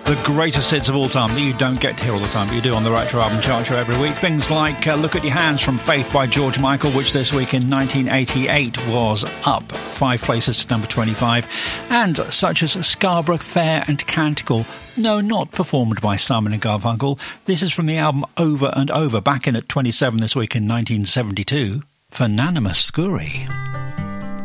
The greatest hits of all time that you don't get to hear all the time, but you do on the Retro Album Chart Show every week. Things like Look at Your Hands from Faith by George Michael, which this week in 1988 was up 5 places to number 25. And such as Scarborough Fair and Canticle, no, not performed by Simon & Garfunkel. This is from the album Over and Over, back in at 27 this week in 1972, for Nana Mouskouri.